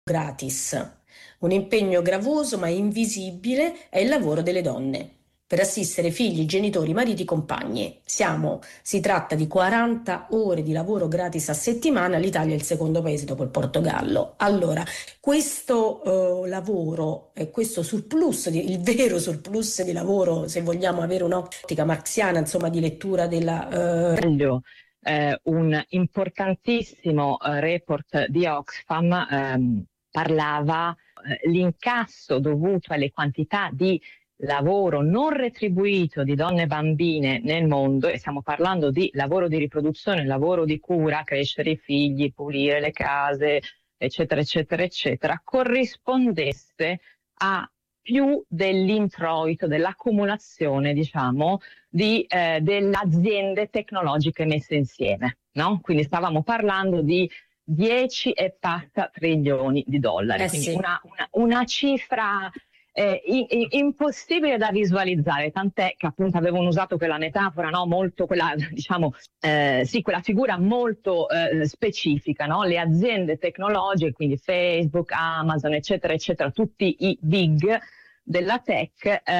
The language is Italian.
gratis. Un impegno gravoso ma invisibile è il lavoro delle donne per assistere figli, genitori, mariti, compagni. Si tratta di 40 ore di lavoro gratis a settimana. L'Italia è il secondo paese dopo il Portogallo. Allora, questo lavoro e questo surplus, il vero surplus di lavoro, se vogliamo avere un'ottica marxiana, insomma, di lettura della un importantissimo report di Oxfam parlava l'incasso dovuto alle quantità di lavoro non retribuito di donne e bambine nel mondo, e stiamo parlando di lavoro di riproduzione, lavoro di cura, crescere i figli, pulire le case, eccetera, eccetera, eccetera, corrispondesse a più dell'introito, dell'accumulazione, diciamo, delle aziende tecnologiche messe insieme, no? Quindi stavamo parlando di 10 e passa trilioni di dollari, quindi sì. una cifra impossibile da visualizzare, tant'è che appunto avevano usato quella metafora, no? Molto quella, diciamo, quella figura molto specifica, no? Le aziende tecnologiche, quindi Facebook, Amazon, eccetera, eccetera, tutti i big della tech